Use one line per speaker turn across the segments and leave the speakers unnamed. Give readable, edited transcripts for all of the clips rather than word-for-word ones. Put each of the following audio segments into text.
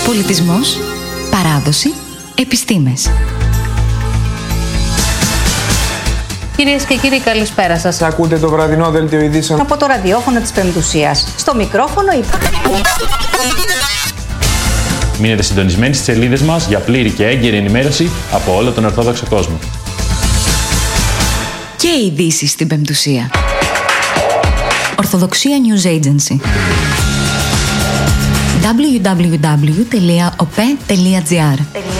Πολιτισμός, παράδοση, επιστήμες.
Κυρίες και κύριοι, καλησπέρα σας.
Ακούτε το βραδινό δελτίο ειδήσεων
από το ραδιόφωνο της Πεμπτουσίας. Στο μικρόφωνο
Μείνετε συντονισμένοι στις σελίδες μας για πλήρη και έγκαιρη ενημέρωση από όλο τον Ορθόδοξο κόσμο.
Και ειδήσεις στην Πεμπτουσία. Ορθοδοξία News Agency. www.op.gr.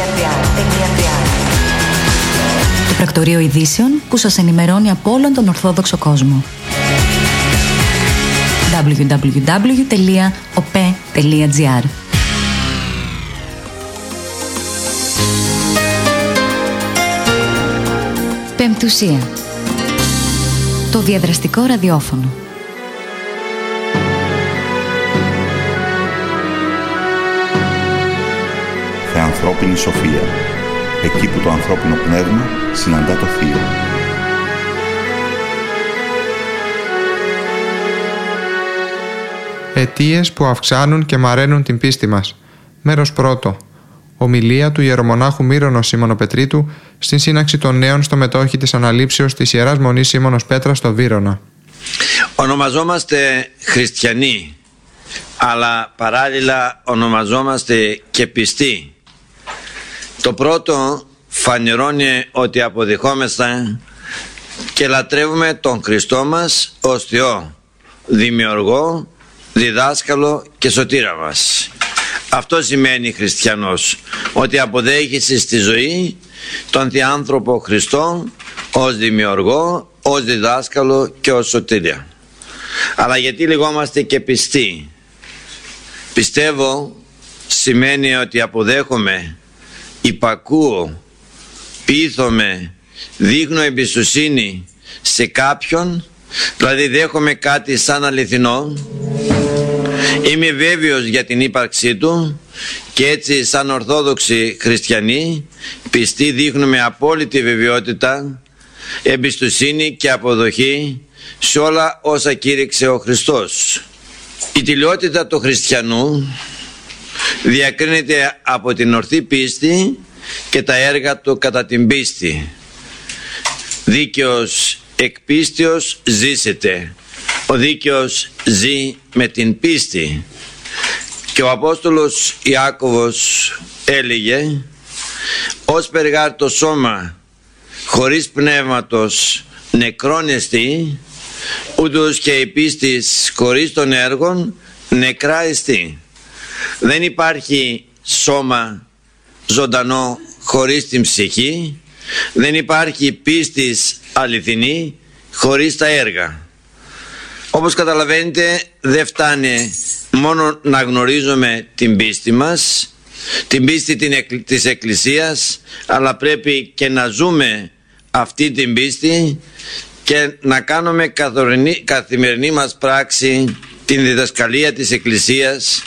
Το πρακτορείο ειδήσεων που σας ενημερώνει από όλον τον Ορθόδοξο κόσμο. www.op.gr. Πεμπτουσία. Το διαδραστικό ραδιόφωνο.
Θεανθρώπινη σοφία. Εκεί που το ανθρώπινο πνεύμα συναντά το Θείο.
Αιτίες που αυξάνουν και μαραίνουν την πίστη μας. Μέρος πρώτο. Ομιλία του ιερομονάχου Μύρονος Σίμωνο Πετρίτου στην σύναξη των νέων στο μετόχι της αναλήψεως της Ιεράς Μονής Σίμωνος Πέτρας στο Βύρωνα.
Ονομαζόμαστε χριστιανοί, αλλά παράλληλα ονομαζόμαστε και πιστοί. Το πρώτο φανερώνει ότι αποδεχόμαστε και λατρεύουμε τον Χριστό μας ως Θεό, δημιουργό, διδάσκαλο και σωτήρα μας. Αυτό σημαίνει χριστιανός, ότι αποδέχεσαι στη ζωή τον Θεάνθρωπο Χριστό ως δημιουργό, ως διδάσκαλο και ως σωτήρα. Αλλά γιατί λεγόμαστε και πιστοί? Πιστεύω σημαίνει ότι αποδέχομαι, υπακούω, πείθομαι, δείχνω εμπιστοσύνη σε κάποιον, δηλαδή δέχομαι κάτι σαν αληθινό, είμαι βέβαιος για την ύπαρξή του και έτσι σαν Ορθόδοξοι χριστιανοί πιστοί δείχνουμε απόλυτη βεβαιότητα, εμπιστοσύνη και αποδοχή σε όλα όσα κήρυξε ο Χριστός. Η τηλεότητα του χριστιανού διακρίνεται από την ορθή πίστη και τα έργα του κατά την πίστη. Δίκαιος εκ πίστεως ζήσετε. Ο δίκαιος ζει με την πίστη. Και ο Απόστολος Ιάκωβος έλεγε: «Ως περγάρ το σώμα χωρίς πνεύματος νεκρόν εστί, ούτως και η πίστης χωρίς των έργων νεκρά εστί». Δεν υπάρχει σώμα ζωντανό χωρίς την ψυχή, δεν υπάρχει πίστης αληθινή χωρίς τα έργα. Όπως καταλαβαίνετε, δεν φτάνει μόνο να γνωρίζουμε την πίστη μας, την πίστη της Εκκλησίας, αλλά πρέπει και να ζούμε αυτή την πίστη και να κάνουμε καθημερινή μας πράξη την διδασκαλία της Εκκλησίας,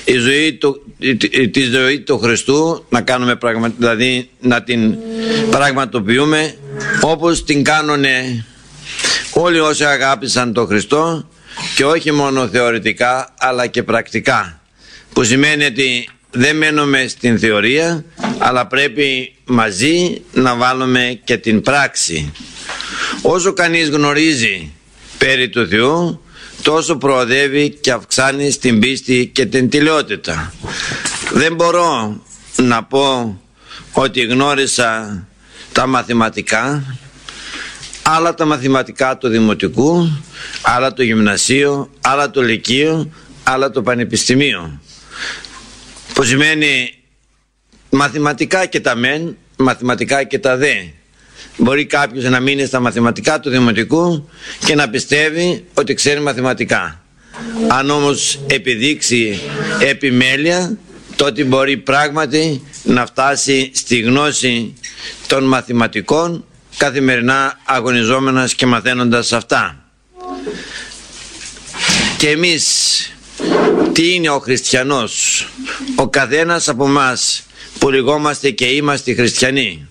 τη ζωή του Χριστού, να κάνουμε δηλαδή να την πραγματοποιούμε όπως την κάνουν όλοι όσοι αγάπησαν τον Χριστό, και όχι μόνο θεωρητικά αλλά και πρακτικά, που σημαίνει ότι δεν μένουμε στην θεωρία αλλά πρέπει μαζί να βάλουμε και την πράξη. Όσο κανείς γνωρίζει περί του Θεού, τόσο προοδεύει και αυξάνει στην πίστη και την τηλεότητα. Δεν μπορώ να πω ότι γνώρισα τα μαθηματικά, άλλα τα μαθηματικά του δημοτικού, άλλα το γυμνασίο, άλλα το λυκείο, άλλα το πανεπιστημίο. Που σημαίνει μαθηματικά και τα μεν, μαθηματικά και τα δε. Μπορεί κάποιος να μείνει στα μαθηματικά του δημοτικού και να πιστεύει ότι ξέρει μαθηματικά. Αν όμως επιδείξει επιμέλεια, τότε μπορεί πράγματι να φτάσει στη γνώση των μαθηματικών, καθημερινά αγωνιζόμενας και μαθαίνοντας αυτά. Και εμείς, τι είναι ο χριστιανός? Ο καθένας από μας που λεγόμαστε και είμαστε χριστιανοί,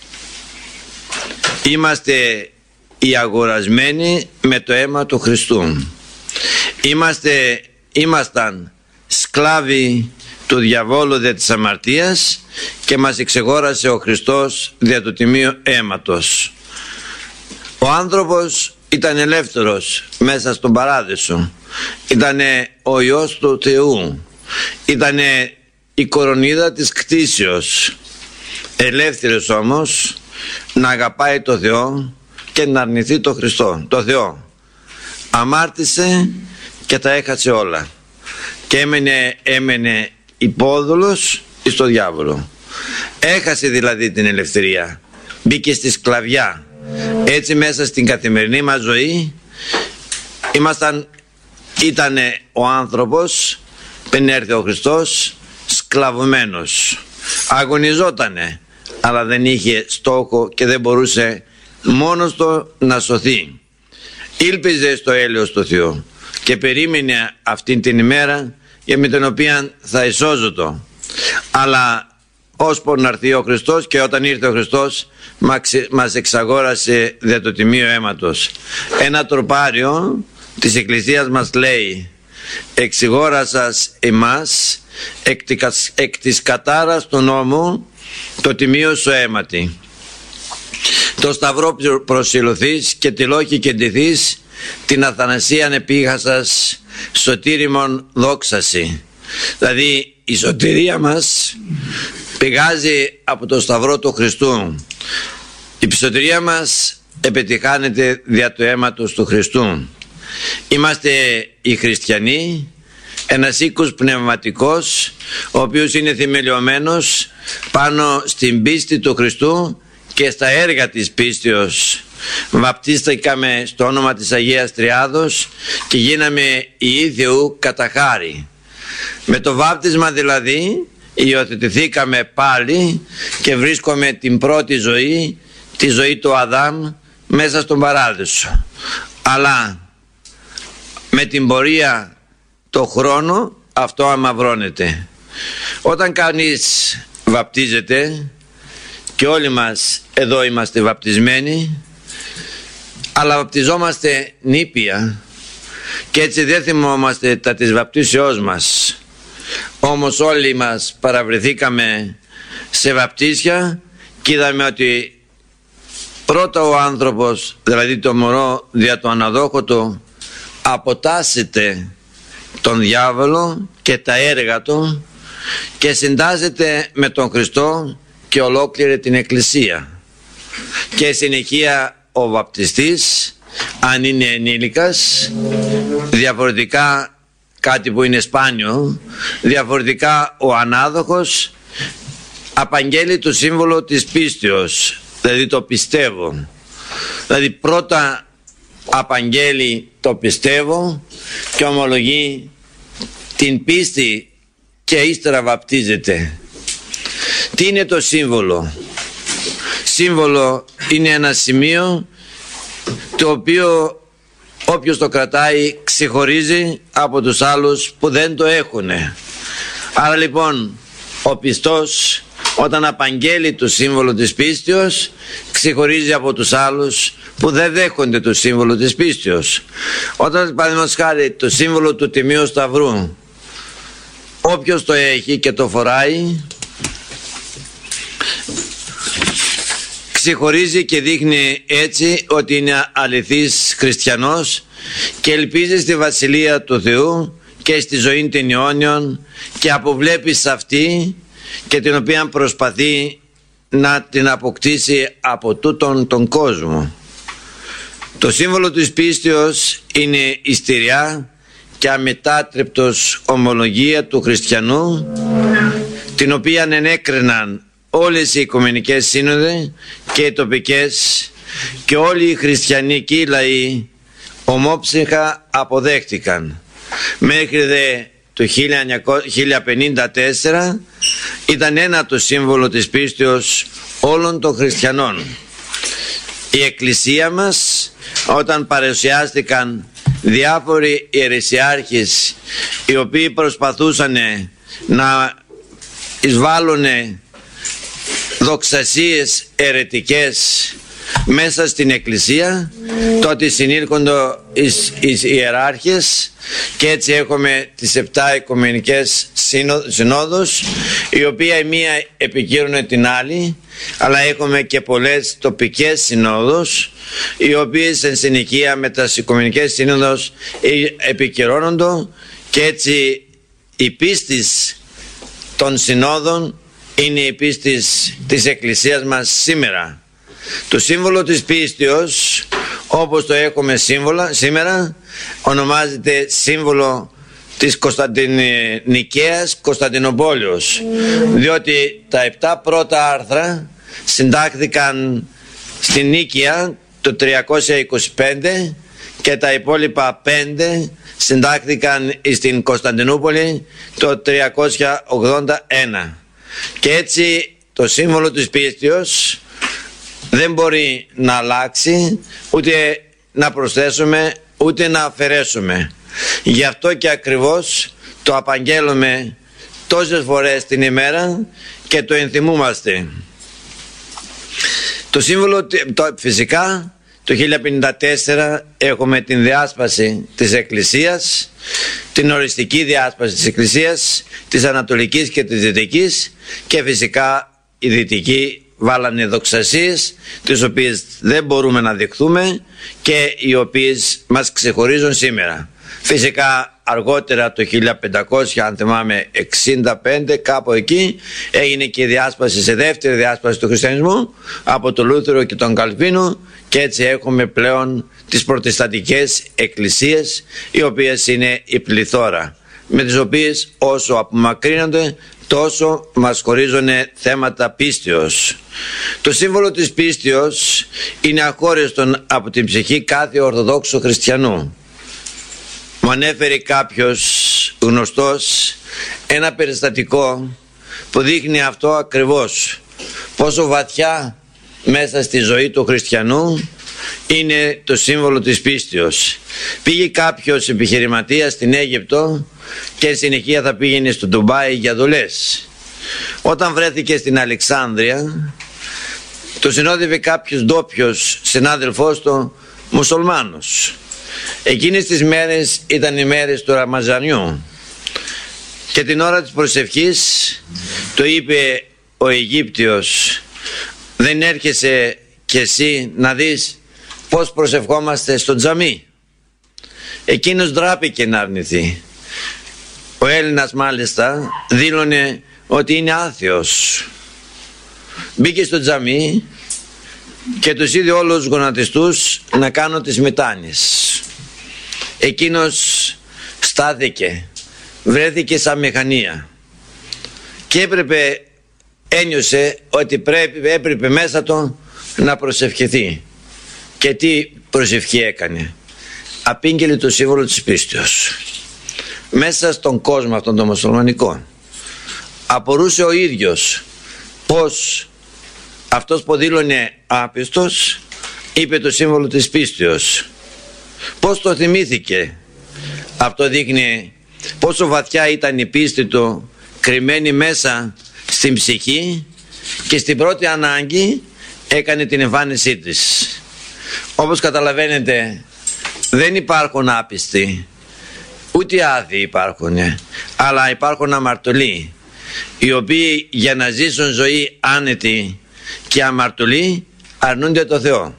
είμαστε οι αγορασμένοι με το αίμα του Χριστού. Ήμασταν σκλάβοι του διαβόλου δια της αμαρτίας και μας εξεγόρασε ο Χριστός δια του τιμίου αίματος. Ο άνθρωπος ήταν ελεύθερος μέσα στον παράδεισο. Ήτανε ο Υιός του Θεού. Ήτανε η κορονίδα της κτήσεως. Ελεύθερος όμως να αγαπάει το Θεό και να αρνηθεί το Χριστό, το Θεό. Αμάρτησε και τα έχασε όλα και έμενε υπόδουλος στο διάβολο. Έχασε δηλαδή την ελευθερία, μπήκε στη σκλαβιά. Έτσι μέσα στην καθημερινή μας ζωή ήταν ο άνθρωπος πριν έρθει ο Χριστός σκλαβωμένος. Αγωνιζότανε, αλλά δεν είχε στόχο και δεν μπορούσε μόνος του να σωθεί. Ήλπιζε στο έλεος του Θεού και περίμενε αυτήν την ημέρα για με την οποία θα εισώζωτο. Αλλά ώσπου να έρθει ο Χριστός, και όταν ήρθε ο Χριστός μας εξαγόρασε δια το τιμίο αίματος. Ένα τροπάριο της Εκκλησίας μας λέει: εξηγόρασας εμάς εκ της κατάρας του νόμου το τιμίο σου αίματι. Το σταυρό προσιλωθείς και τη λόχη κεντηθείς, την αθανασίαν επίχασας σωτήριμον δόξαση. Δηλαδή η σωτηρία μας πηγάζει από το σταυρό του Χριστού. Η σωτηρία μας επιτυχάνεται δια του αίματος του Χριστού. Είμαστε οι χριστιανοί, ένας οίκος πνευματικός, ο οποίος είναι θεμελιωμένος πάνω στην πίστη του Χριστού και στα έργα της πίστεως. Βαπτίστηκαμε στο όνομα της Αγίας Τριάδος και γίναμε ιοί Θεού κατά χάρη. Με το βάπτισμα δηλαδή υιοθετηθήκαμε πάλι και βρίσκουμε την πρώτη ζωή, τη ζωή του Αδάμ, μέσα στον παράδεισο. Αλλά με την πορεία το χρόνο αυτό αμαυρώνεται. Όταν κανείς βαπτίζεται, και όλοι μας εδώ είμαστε βαπτισμένοι, αλλά βαπτιζόμαστε νήπια και έτσι δεν θυμόμαστε τα της βαπτίσεώς μας. Όμως όλοι μας παραβρεθήκαμε σε βαπτίσια και είδαμε ότι πρώτα ο άνθρωπος, δηλαδή το μωρό δια το αναδόχο του, αποτάσσεται τον διάβολο και τα έργα του και συντάσσεται με τον Χριστό και ολόκληρη την Εκκλησία. Και συνεχεία ο βαπτιστής, αν είναι ενήλικας, διαφορετικά κάτι που είναι σπάνιο, διαφορετικά ο ανάδοχος απαγγέλει το σύμβολο της πίστεως, δηλαδή το πιστεύω. Δηλαδή πρώτα απαγγέλει το πιστεύω και ομολογεί την πίστη και ύστερα βαπτίζεται. Τι είναι το σύμβολο? Σύμβολο είναι ένα σημείο το οποίο όποιος το κρατάει ξεχωρίζει από τους άλλους που δεν το έχουν. Άρα λοιπόν ο πιστός όταν απαγγέλει το σύμβολο της πίστεως ξεχωρίζει από τους άλλους που δεν δέχονται το σύμβολο της πίστεως. Όταν παραδείγματος χάρη το σύμβολο του Τιμίου Σταυρού, όποιος το έχει και το φοράει ξεχωρίζει και δείχνει έτσι ότι είναι αληθής χριστιανός και ελπίζει στη Βασιλεία του Θεού και στη ζωή των αιώνιων και αποβλέπει σε αυτή και την οποία προσπαθεί να την αποκτήσει από τούτον τον κόσμο. Το σύμβολο της πίστεως είναι η στηριά και αμετάτρεπτος ομολογία του χριστιανού, την οποία ενέκριναν όλες οι οικουμενικές σύνοδοι και οι τοπικές και όλοι οι χριστιανικοί λαοί ομόψυχα αποδέχτηκαν. Μέχρι το 1054 ήταν ένα το σύμβολο της πίστεως όλων των χριστιανών. Η Εκκλησία μας, όταν παρουσιάστηκαν διάφοροι ιερεσιάρχες οι οποίοι προσπαθούσαν να εισβάλλουν δοξασίες αιρετικές μέσα στην Εκκλησία, τότε συνήλχονται οι ιεράρχες και έτσι έχουμε τις 7 οικουμενικές συνόδους, η οποία η μία επικύρωνε την άλλη, αλλά έχουμε και πολλές τοπικές συνόδους, οι οποίες εν συνεχεία με τις οικουμενικές συνόδους επικυρώνονται, και έτσι η πίστη των συνόδων είναι η πίστη της Εκκλησίας μας σήμερα. Το σύμβολο της πίστεως, όπως το έχουμε σήμερα, ονομάζεται σύμβολο της Νικαίας Κωνσταντινοπόλεως, διότι τα 7 πρώτα άρθρα συντάχθηκαν στην Νίκαια το 325 και τα υπόλοιπα 5 συντάχθηκαν στην Κωνσταντινούπολη το 381. Και έτσι το σύμβολο της πίστεως δεν μπορεί να αλλάξει, ούτε να προσθέσουμε, ούτε να αφαιρέσουμε. Γι' αυτό και ακριβώς το απαγγέλουμε τόσες φορές την ημέρα και το ενθυμούμαστε. Το σύμβολο, φυσικά, το 1054 έχουμε την διάσπαση της Εκκλησίας, την οριστική διάσπαση της Εκκλησίας, της Ανατολικής και της Δυτικής, και φυσικά οι Δυτικοί βάλανε δοξασίες, τις οποίες δεν μπορούμε να δεχθούμε και οι οποίες μας ξεχωρίζουν σήμερα. Φυσικά αργότερα το 1500, αν θυμάμαι 65, κάπου εκεί έγινε και η διάσπαση, σε δεύτερη διάσπαση του χριστιανισμού από τον Λούθερο και τον Καλβίνο, και έτσι έχουμε πλέον τις προτεσταντικές εκκλησίες, οι οποίες είναι η πληθώρα, με τις οποίες όσο απομακρύνονται τόσο μας χωρίζουν θέματα πίστεως. Το σύμβολο της πίστεως είναι αχώριστον από την ψυχή κάθε Ορθοδόξου χριστιανού. Μου ανέφερε κάποιος γνωστός ένα περιστατικό που δείχνει αυτό ακριβώς, πόσο βαθιά μέσα στη ζωή του χριστιανού είναι το σύμβολο της πίστεως. Πήγε κάποιος επιχειρηματίας στην Αίγυπτο και συνεχεία θα πήγαινε στο Ντουμπάι για δουλειές. Όταν βρέθηκε στην Αλεξάνδρεια, το συνόδευε κάποιος ντόπιος συνάδελφός του μουσουλμάνος. Εκείνες τις μέρες ήταν οι μέρες του Ραμαζανιού και την ώρα της προσευχής το είπε ο Αιγύπτιος: δεν έρχεσαι κι εσύ να δεις πως προσευχόμαστε στο τζαμί? Εκείνος ντράπηκε να αρνηθεί. Ο Έλληνας μάλιστα δήλωνε ότι είναι άθεος. Μπήκε στο τζαμί και τους είδε όλους γονατιστούς να κάνουν τις μετάνοιες. Εκείνος στάθηκε, βρέθηκε σαν μηχανία και ένιωσε ότι έπρεπε μέσα του να προσευχηθεί. Και τι προσευχή έκανε? Απήγγειλε το σύμβολο της πίστεως. Μέσα στον κόσμο αυτόν τον μουσουλμανικό απορούσε ο ίδιος πως αυτός που δήλωνε άπιστος είπε το σύμβολο της πίστεως. Πως το θυμήθηκε? Αυτό δείχνει πόσο βαθιά ήταν η πίστη του κρυμμένη μέσα στην ψυχή, και στην πρώτη ανάγκη έκανε την εμφάνισή της. Όπως καταλαβαίνετε, δεν υπάρχουν άπιστοι, ούτε άδειοι υπάρχουν, αλλά υπάρχουν αμαρτωλοί, οι οποίοι για να ζήσουν ζωή άνετη και αμαρτωλοί αρνούνται το Θεό.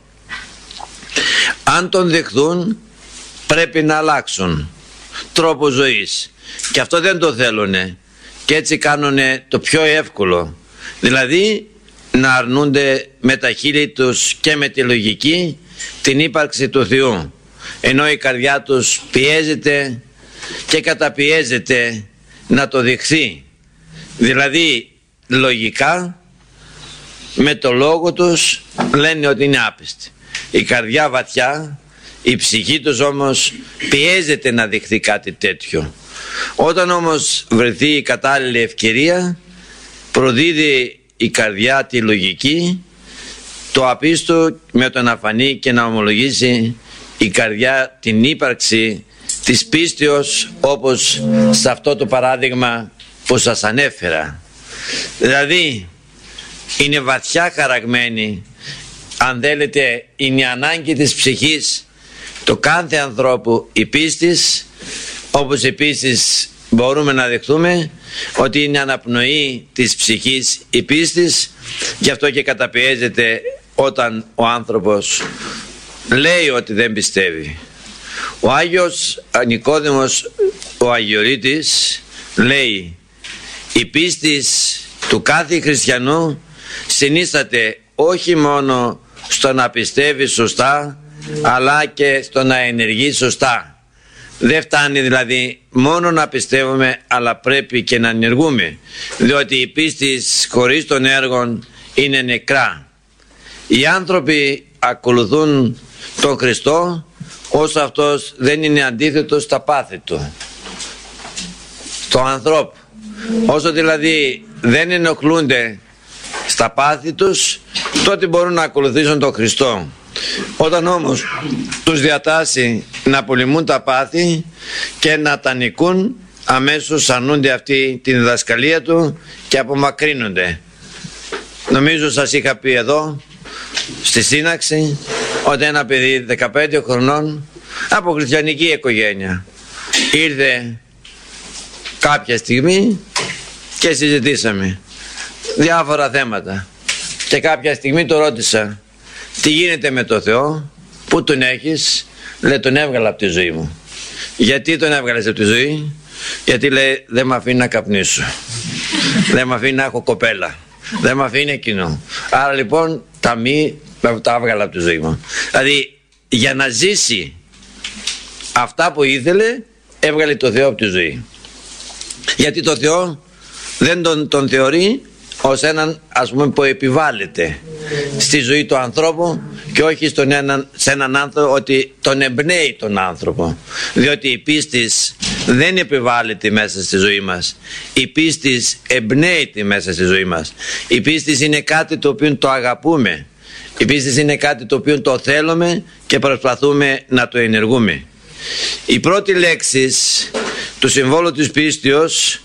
Αν τον δεχθούν πρέπει να αλλάξουν τρόπο ζωής, και αυτό δεν το θέλουνε, και έτσι κάνουν το πιο εύκολο, δηλαδή να αρνούνται με τα χείλη τους και με τη λογική την ύπαρξη του Θεού, ενώ η καρδιά τους πιέζεται και καταπιέζεται να το δεχθεί. Δηλαδή λογικά με το λόγο τους λένε ότι είναι άπιστοι. Η καρδιά βαθιά, η ψυχή τους όμως πιέζεται να δεχθεί κάτι τέτοιο. Όταν όμως βρεθεί η κατάλληλη ευκαιρία, προδίδει η καρδιά τη λογική, το απίστο με το να φανεί και να ομολογήσει η καρδιά την ύπαρξη της πίστεως, όπως σε αυτό το παράδειγμα που σας ανέφερα. Δηλαδή είναι βαθιά χαραγμένη αν θέλετε, είναι η ανάγκη της ψυχής του κάθε ανθρώπου η πίστης, όπως επίσης μπορούμε να δεχτούμε ότι είναι αναπνοή της ψυχής η πίστης. Γι' αυτό και καταπιέζεται όταν ο άνθρωπος λέει ότι δεν πιστεύει. Ο Άγιος Νικόδημος ο Αγιορείτης λέει: η πίστης του κάθε χριστιανού συνίσταται όχι μόνο στο να πιστεύει σωστά, αλλά και στο να ενεργεί σωστά. Δεν φτάνει δηλαδή μόνο να πιστεύουμε, αλλά πρέπει και να ενεργούμε, διότι η πίστη χωρίς των έργων είναι νεκρά. Οι άνθρωποι ακολουθούν τον Χριστό όσο αυτός δεν είναι αντίθετος στα πάθη του, στο ανθρώπου. Όσο δηλαδή δεν ενοχλούνται στα πάθη τους, τότε μπορούν να ακολουθήσουν τον Χριστό. Όταν όμως τους διατάσσει να πολεμούν τα πάθη και να τα νικούν, αμέσως αρνούνται αυτή τη διδασκαλία του και απομακρύνονται. Νομίζω σας είχα πει εδώ στη σύναξη ότι ένα παιδί 15 χρονών από χριστιανική οικογένεια ήρθε κάποια στιγμή και συζητήσαμε διάφορα θέματα και κάποια στιγμή το ρώτησα: τι γίνεται με το Θεό, πού τον έχεις? Λέει: τον έβγαλα από τη ζωή μου. Γιατί τον έβγαλες από τη ζωή? Γιατί λέει δεν με αφήνει να καπνίσω, δεν με αφήνει να έχω κοπέλα, δεν με αφήνει εκείνο. Άρα λοιπόν τα έβγαλα από τη ζωή μου. Δηλαδή για να ζήσει αυτά που ήθελε έβγαλε το Θεό από τη ζωή. Γιατί το Θεό δεν τον θεωρεί ως έναν, ας πούμε, που επιβάλλεται στη ζωή του ανθρώπου και όχι σε έναν άνθρωπο, ότι τον εμπνέει τον άνθρωπο. Διότι η πίστης δεν επιβάλλεται μέσα στη ζωή μας. Η πίστης εμπνέεται μέσα στη ζωή μας. Η πίστης είναι κάτι το οποίο το αγαπούμε. Η πίστης είναι κάτι το οποίο το θέλουμε και προσπαθούμε να το ενεργούμε. Η πρώτη λέξη του συμβόλου της πίστεως,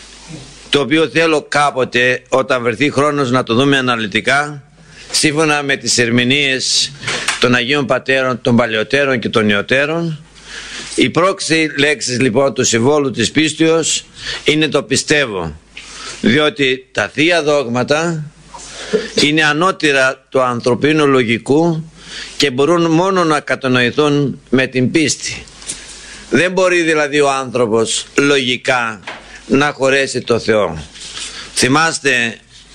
το οποίο θέλω κάποτε όταν βρεθεί χρόνος να το δούμε αναλυτικά, σύμφωνα με τις ερμηνείες των Αγίων Πατέρων, των Παλαιότερων και των Νεωτέρων, η πρώτη λέξη λοιπόν του συμβόλου της πίστεως είναι το πιστεύω, διότι τα Θεία Δόγματα είναι ανώτερα του ανθρωπίνου λογικού και μπορούν μόνο να κατανοηθούν με την πίστη. Δεν μπορεί δηλαδή ο άνθρωπος λογικά να χωρέσει το Θεό. Θυμάστε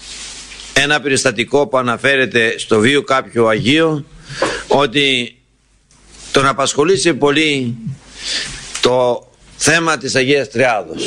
ένα περιστατικό που αναφέρεται στο βίο κάποιου Αγίου, ότι τον απασχολήσει πολύ το θέμα της Αγίας Τριάδος.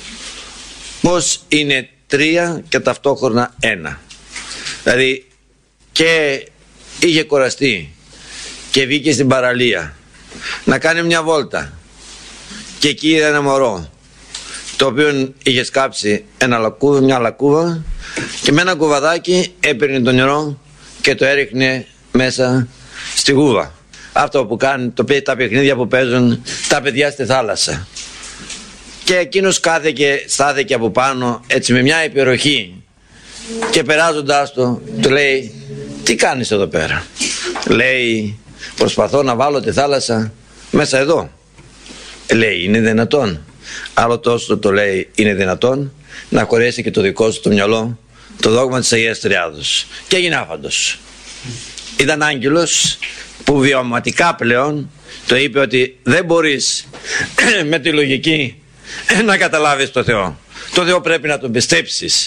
Πώς είναι τρία και ταυτόχρονα ένα. Δηλαδή και είχε κουραστεί και βγήκε στην παραλία να κάνει μια βόλτα και εκεί είδε ένα μωρό το οποίο είχε σκάψει μια λακκούβα και με ένα κουβαδάκι έπαιρνε το νερό και το έριχνε μέσα στη γούβα. Αυτό που κάνει τα παιχνίδια που παίζουν τα παιδιά στη θάλασσα. Και εκείνος στάθηκε από πάνω έτσι με μια υπεροχή και περάζοντας του λέει: τι κάνεις εδώ πέρα? Λέει: προσπαθώ να βάλω τη θάλασσα μέσα εδώ. Λέει: είναι δυνατόν? Άλλο τόσο το λέει: είναι δυνατόν να χωρέσει και το δικό σου το μυαλό το δόγμα της Αγίας Τριάδος? Και έγινε άφαντος. Ήταν άγγελος που βιωματικά πλέον το είπε ότι δεν μπορείς με τη λογική να καταλάβεις το Θεό. Το Θεό πρέπει να τον πιστέψεις.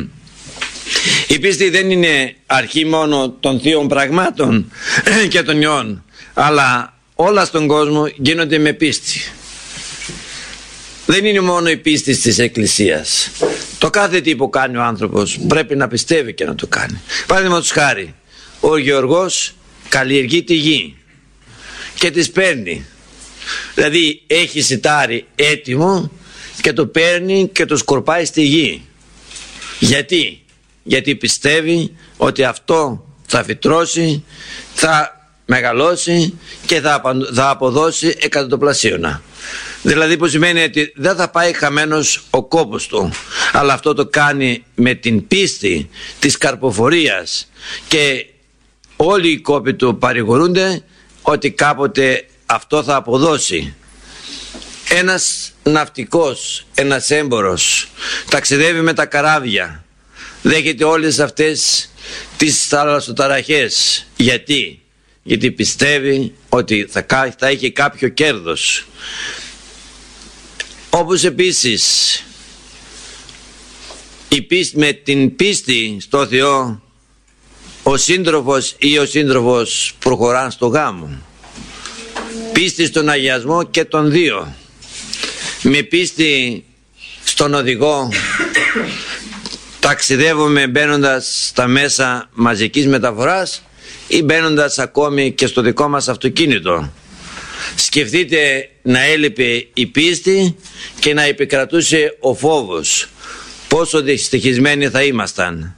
Η πίστη δεν είναι αρχή μόνο των θείων πραγμάτων και των ιών, αλλά όλα στον κόσμο γίνονται με πίστη. Δεν είναι μόνο η πίστη της Εκκλησίας. Το κάθε τι που κάνει ο άνθρωπος πρέπει να πιστεύει και να το κάνει. Παραδείγματος χάρη, ο Γεωργός καλλιεργεί τη γη και τις παίρνει. Δηλαδή έχει σιτάρι έτοιμο και το παίρνει και το σκορπάει στη γη. Γιατί? Γιατί πιστεύει ότι αυτό θα φυτρώσει, θα μεγαλώσει και θα αποδώσει εκατοντοπλασίωνα. Δηλαδή που σημαίνει ότι δεν θα πάει χαμένος ο κόπος του, αλλά αυτό το κάνει με την πίστη της καρποφορίας και όλοι οι κόποι του παρηγορούνται ότι κάποτε αυτό θα αποδώσει. Ένας ναυτικός, ένας έμπορος ταξιδεύει με τα καράβια, δέχεται όλες αυτές τις θαλασσοταραχές. Γιατί πιστεύει ότι θα έχει κάποιο κέρδος. Όπως επίσης με την πίστη στο Θεό ο σύντροφος ή ο σύντροφος προχωρά στο γάμο. Πίστη στον αγιασμό και των δύο. Με πίστη στον οδηγό ταξιδεύουμε μπαίνοντας στα μέσα μαζικής μεταφοράς ή μπαίνοντας ακόμη και στο δικό μας αυτοκίνητο. Σκεφτείτε να έλειπε η πίστη και να επικρατούσε ο φόβος. Πόσο δυστυχισμένοι θα ήμασταν.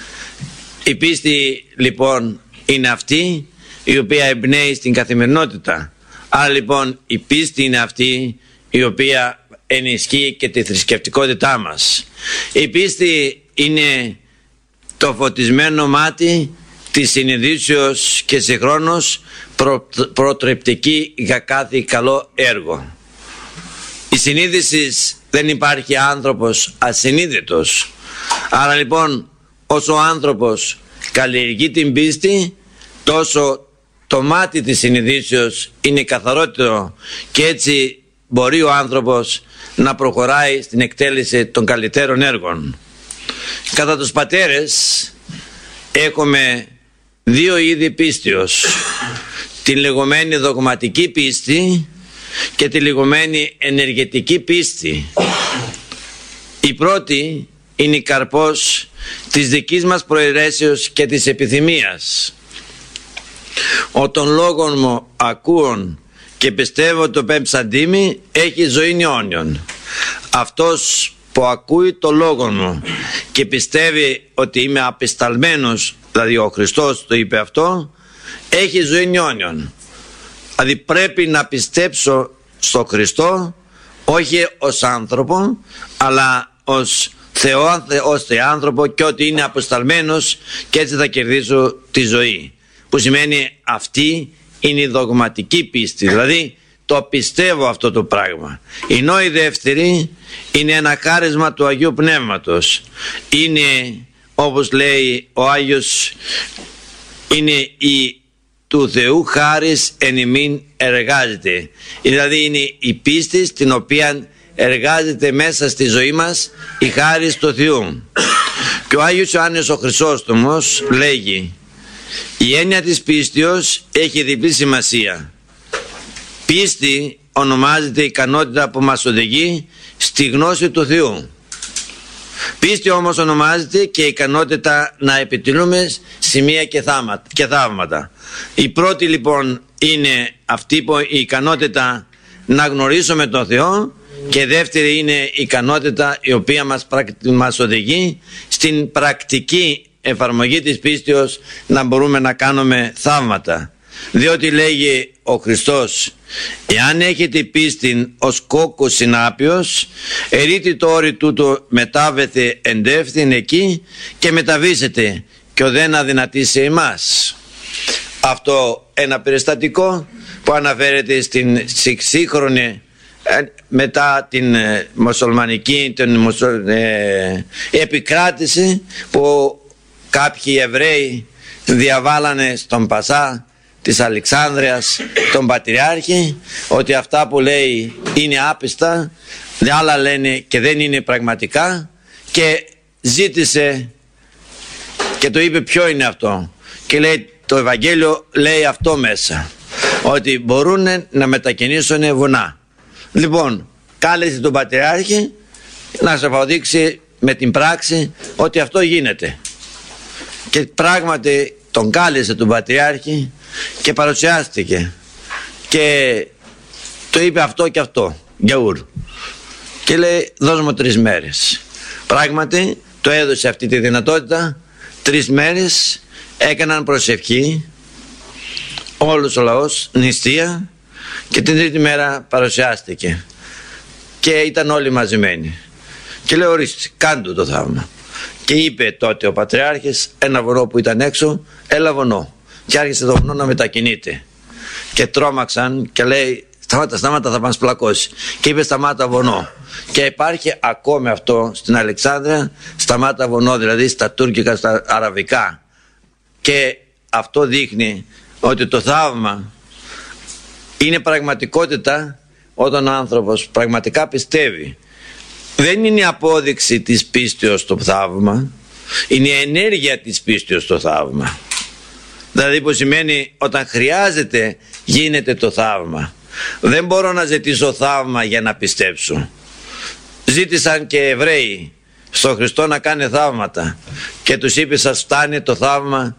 Η πίστη λοιπόν είναι αυτή η οποία εμπνέει στην καθημερινότητα. Άρα λοιπόν η πίστη είναι αυτή η οποία ενισχύει και τη θρησκευτικότητά μας. Η πίστη είναι το φωτισμένο μάτι της συνειδήσεως και συγχρόνως προτρεπτική για κάθε καλό έργο. Η συνείδηση δεν υπάρχει άνθρωπος ασυνείδητος. Άρα λοιπόν όσο ο άνθρωπος καλλιεργεί την πίστη, τόσο το μάτι της συνειδήσεως είναι καθαρότερο και έτσι μπορεί ο άνθρωπος να προχωράει στην εκτέλεση των καλύτερων έργων. Κατά τους πατέρες έχουμε δύο είδη πίστεως. Την λεγόμενη δογματική πίστη και τη λεγόμενη ενεργετική πίστη. Η πρώτη είναι η καρπός της δικής μας προαιρέσεως και της επιθυμίας. Όταν λόγον μου ακούων και πιστεύω το πέμψαντήμι έχει ζωή αιώνιον. Αυτός που ακούει το λόγο μου και πιστεύει ότι είμαι απεσταλμένος, δηλαδή ο Χριστός το είπε αυτό, έχει ζωή αιώνιον. Δηλαδή πρέπει να πιστέψω στο Χριστό όχι ως άνθρωπο αλλά ως Θεό, ως Θεάνθρωπο, και ότι είναι αποσταλμένος και έτσι θα κερδίσω τη ζωή. Που σημαίνει αυτή είναι η δογματική πίστη, δηλαδή το πιστεύω αυτό το πράγμα. Ενώ η δεύτερη είναι ένα χάρισμα του Αγίου Πνεύματος. Είναι, όπως λέει ο Άγιος, είναι η του Θεού χάρις εν ημίν εργάζεται. Δηλαδή είναι η πίστη στην οποία εργάζεται μέσα στη ζωή μας η χάρις του Θεού. Και ο Άγιος Ιωάννης ο Χρυσόστομος λέγει: η έννοια της πίστεως έχει διπλή σημασία. Πίστη ονομάζεται η ικανότητα που μας οδηγεί στη γνώση του Θεού. Πίστη όμως ονομάζεται και η ικανότητα να επιτελούμε σημεία και θαύματα. Η πρώτη λοιπόν είναι αυτή που η ικανότητα να γνωρίσουμε τον Θεό, και η δεύτερη είναι η ικανότητα η οποία μας οδηγεί στην πρακτική εφαρμογή της πίστεως να μπορούμε να κάνουμε θαύματα. Διότι λέγει ο Χριστός: εάν έχετε πίστην ως κόκκος συνάπιος, ερείτε το όρι τούτο μετάβετε εντεύθυν εκεί και μεταβήσετε και ο δεν αδυνατήσει εμάς. Αυτό ένα περιστατικό που αναφέρεται στην σύγχρονη μετά την μουσουλμανική επικράτηση, που κάποιοι Εβραίοι διαβάλανε στον Πασά της Αλεξάνδρειας τον Πατριάρχη ότι αυτά που λέει είναι άπιστα, άλλα λένε και δεν είναι πραγματικά, και ζήτησε και το είπε ποιο είναι αυτό, και λέει το Ευαγγέλιο λέει αυτό μέσα, ότι μπορούν να μετακινήσουν βουνά. Λοιπόν, κάλεσε τον Πατριάρχη να σε αποδείξει με την πράξη ότι αυτό γίνεται, και πράγματι τον κάλεσε τον Πατριάρχη και παρουσιάστηκε και το είπε αυτό και αυτό, γιαούρ, και λέει δώσ' μου 3 μέρες. Πράγματι το έδωσε αυτή τη δυνατότητα. 3 μέρες έκαναν προσευχή όλος ο λαός, νηστεία, και την 3η μέρα παρουσιάστηκε και ήταν όλοι μαζεμένοι και λέει ορίστε, κάντου το θαύμα. Και είπε τότε ο Πατριάρχης, ένα βουνό που ήταν έξω, έλα βουνό, και άρχισε το βουνό να μετακινείται. Και τρόμαξαν και λέει σταμάτα, θα πάνε σπλακώσει. Και είπε σταμάτα βουνό. Και υπάρχει ακόμη αυτό στην Αλεξάνδρεια, σταμάτα βουνό, δηλαδή στα τουρκικά, στα αραβικά. Και αυτό δείχνει ότι το θαύμα είναι πραγματικότητα όταν ο άνθρωπος πραγματικά πιστεύει. Δεν είναι η απόδειξη της πίστεως το θαύμα, είναι η ενέργεια της πίστεως το θαύμα. Δηλαδή που σημαίνει όταν χρειάζεται γίνεται το θαύμα. Δεν μπορώ να ζητήσω θαύμα για να πιστέψω. Ζήτησαν και Εβραίοι στον Χριστό να κάνει θαύματα και τους είπε σας φτάνει το θαύμα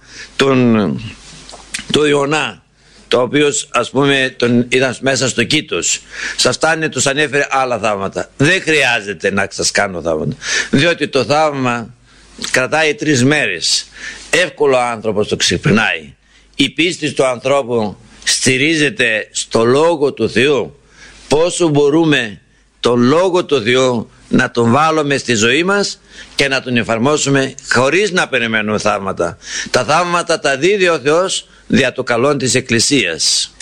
του Ιωνά, το οποίο ας πούμε ήταν μέσα στο Κήτος. Σας φτάνει, τους ανέφερε άλλα θαύματα. Δεν χρειάζεται να σας κάνω θαύματα, διότι το θαύμα κρατάει 3 μέρες. Εύκολο ο άνθρωπος το ξυπνάει. Η πίστη του ανθρώπου στηρίζεται στο Λόγο του Θεού. Πόσο μπορούμε τον Λόγο του Θεού να τον βάλουμε στη ζωή μας και να τον εφαρμόσουμε χωρίς να περιμένουμε θαύματα. Τα θαύματα τα δίδει ο Θεός δια το καλό της Εκκλησίας.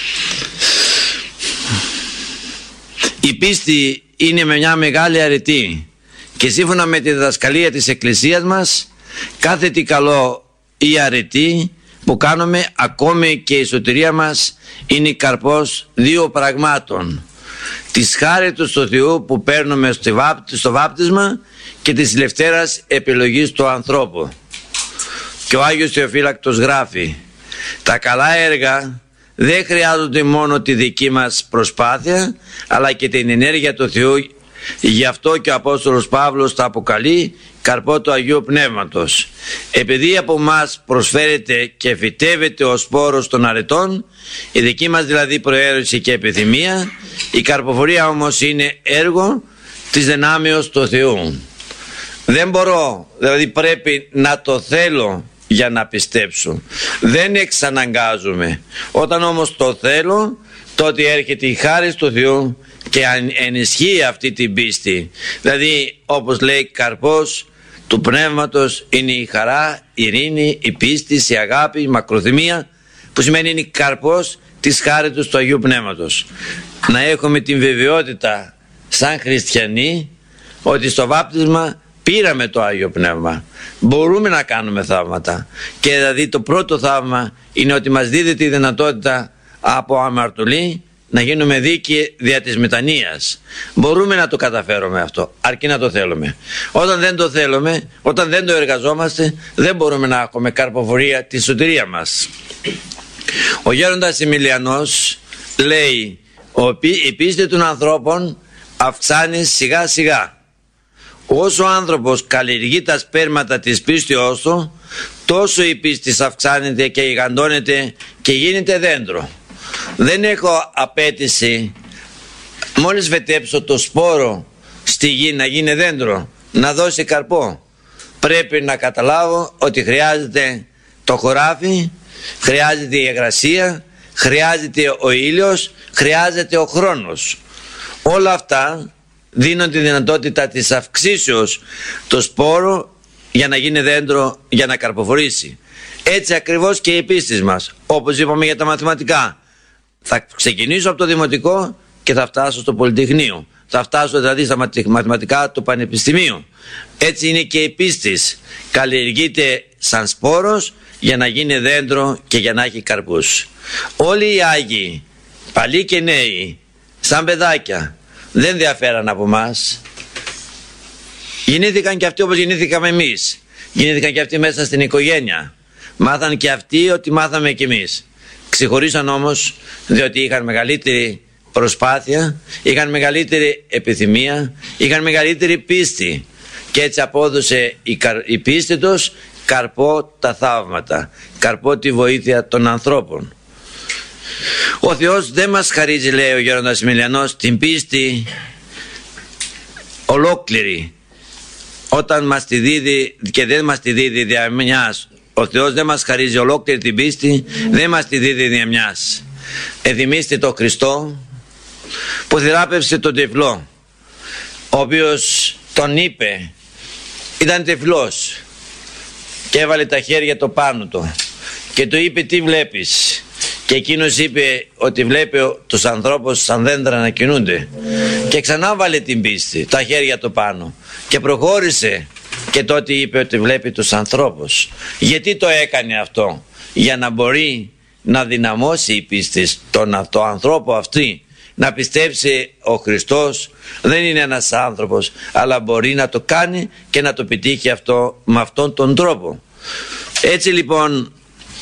Η πίστη είναι μια μεγάλη αρετή και σύμφωνα με τη διδασκαλία της Εκκλησίας μας, κάθε τι καλό ή αρετή που κάνουμε, ακόμη και η σωτηρία μας, είναι καρπός 2 πραγμάτων: της χάριτος του Θεού που παίρνουμε στο βάπτισμα και της ελευθέρας επιλογής του ανθρώπου. Και ο Άγιος Θεοφύλακτος γράφει: τα καλά έργα δεν χρειάζονται μόνο τη δική μας προσπάθεια, αλλά και την ενέργεια του Θεού. Γι' αυτό και ο Απόστολος Παύλος τα αποκαλεί καρπό του Αγίου Πνεύματος. Επειδή από μας προσφέρεται και φυτεύεται ο σπόρος των αρετών, η δική μας δηλαδή προαίρεση και επιθυμία, η καρποφορία όμως είναι έργο της δυνάμεως του Θεού. Δεν μπορώ, δηλαδή πρέπει να το θέλω για να πιστέψω. Δεν εξαναγκάζομαι. Όταν όμως το θέλω, τότε έρχεται η χάρις του Θεού και ενισχύει αυτή την πίστη. Δηλαδή όπως λέει, καρπός του Πνεύματος είναι η χαρά, η ειρήνη, η πίστη, η αγάπη, η μακροθυμία, που σημαίνει είναι καρπός της χάριτος του Αγίου Πνεύματος. Να έχουμε την βεβαιότητα σαν χριστιανοί ότι στο βάπτισμα πήραμε το Άγιο Πνεύμα. Μπορούμε να κάνουμε θαύματα. Και δηλαδή το πρώτο θαύμα είναι ότι μας δίδεται η δυνατότητα από αμαρτωλοί να γίνουμε δίκαιοι δια της μετανοίας. Μπορούμε να το καταφέρουμε αυτό, αρκεί να το θέλουμε. Όταν δεν το θέλουμε, όταν δεν το εργαζόμαστε, δεν μπορούμε να έχουμε καρποφορία τη σωτηρία μας. Ο γέροντας Εμιλιανός λέει: η πίστη των ανθρώπων αυξάνει σιγά σιγά. Όσο ο άνθρωπος καλλιεργεί τα σπέρματα της πίστεώς του, τόσο η πίστη αυξάνεται και γιγαντώνεται και γίνεται δέντρο. Δεν έχω απέτηση μόλις βετέψω το σπόρο στη γη να γίνει δέντρο, να δώσει καρπό. Πρέπει να καταλάβω ότι χρειάζεται το χωράφι, χρειάζεται η υγρασία, χρειάζεται ο ήλιος, χρειάζεται ο χρόνος. Όλα αυτά δίνουν τη δυνατότητα της αυξήσεως το σπόρο για να γίνει δέντρο, για να καρποφορήσει. Έτσι ακριβώς και η πίστη μας. Όπως είπαμε για τα μαθηματικά, θα ξεκινήσω από το δημοτικό και θα φτάσω στο πολυτεχνείο, θα φτάσω δηλαδή στα μαθηματικά του πανεπιστημίου. Έτσι είναι και η πίστη, καλλιεργείται σαν σπόρος για να γίνει δέντρο και για να έχει καρπούς. Όλοι οι Άγιοι, παλιοί και νέοι, σαν παιδάκια, δεν διαφέραν από μας. Γεννήθηκαν και αυτοί όπως γεννήθηκαμε εμείς. Γεννήθηκαν και αυτοί μέσα στην οικογένεια. Μάθαν και αυτοί ότι μάθαμε κι εμείς. Ξεχωρίσαν όμως διότι είχαν μεγαλύτερη προσπάθεια, είχαν μεγαλύτερη επιθυμία, είχαν μεγαλύτερη πίστη. Και έτσι απόδωσε η πίστη τους καρπό τα θαύματα, καρπό τη βοήθεια των ανθρώπων. Ο Θεός δεν μας χαρίζει, λέει ο γέροντας Εμιλιανός, την πίστη ολόκληρη όταν μας τη δίδει και δεν μας τη δίδει δια μιας. Ο Θεός δεν μας χαρίζει ολόκληρη την πίστη, δεν μας τη δίδει δια μιας. Θυμήστε το Χριστό που θεράπευσε τον τυφλό, ο οποίος τον είπε, ήταν τυφλός και έβαλε τα χέρια το πάνω του και του είπε τι βλέπεις, και εκείνος είπε ότι βλέπει τους ανθρώπους σαν δέντρα να κινούνται, και ξανά βάλε την πίστη, τα χέρια του πάνω, και προχώρησε, και τότε είπε ότι βλέπει τους ανθρώπους. Γιατί το έκανε αυτό? Για να μπορεί να δυναμώσει η πίστη το ανθρώπο αυτή, να πιστέψει ο Χριστός δεν είναι ένας άνθρωπος, αλλά μπορεί να το κάνει και να το πετύχει αυτό με αυτόν τον τρόπο. Έτσι λοιπόν,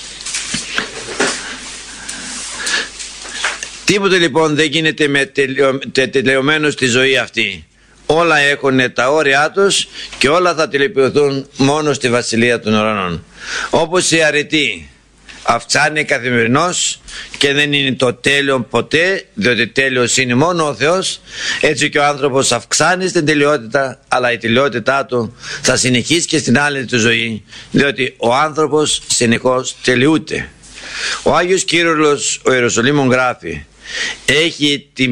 τίποτε λοιπόν δεν γίνεται με τελειωμένο στη ζωή αυτή. Όλα έχουν τα όρια τους και όλα θα τελειοποιηθούν μόνο στη Βασιλεία των Ουρανών. Όπως η αρετή αυξάνει καθημερινώς και δεν είναι το τέλειο ποτέ, διότι τέλειος είναι μόνο ο Θεός, έτσι και ο άνθρωπος αυξάνει στην τελειότητα, αλλά η τελειότητά του θα συνεχίσει και στην άλλη του ζωή, διότι ο άνθρωπος συνεχώς τελειούται. Ο Άγιος Κύρυλλος ο Ιεροσολύμων γράφει: έχει την